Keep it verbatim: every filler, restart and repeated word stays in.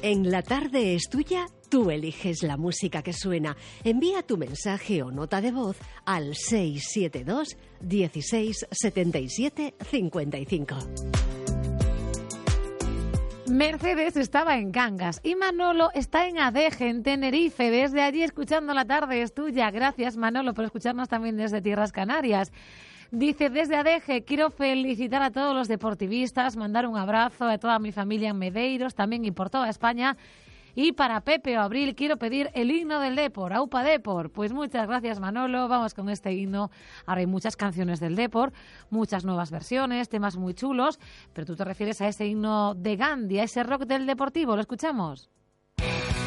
En La Tarde es Tuya, tú eliges la música que suena. Envía tu mensaje o nota de voz al seis siete dos, dieciséis, setenta y siete, cincuenta y cinco. Mercedes estaba en Cangas y Manolo está en Adeje, en Tenerife. Desde allí escuchando La Tarde es Tuya. Gracias, Manolo, por escucharnos también desde Tierras Canarias. Dice, desde Adeje, quiero felicitar a todos los deportivistas, mandar un abrazo a toda mi familia en Medeiros, también y por toda España. Y para Pepe o Abril quiero pedir el himno del Depor, Aupa Depor. Pues muchas gracias, Manolo. Vamos con este himno. Ahora hay muchas canciones del Depor, muchas nuevas versiones, temas muy chulos, pero tú te refieres a ese himno de Gandhi, a ese rock del Deportivo. ¿Lo escuchamos?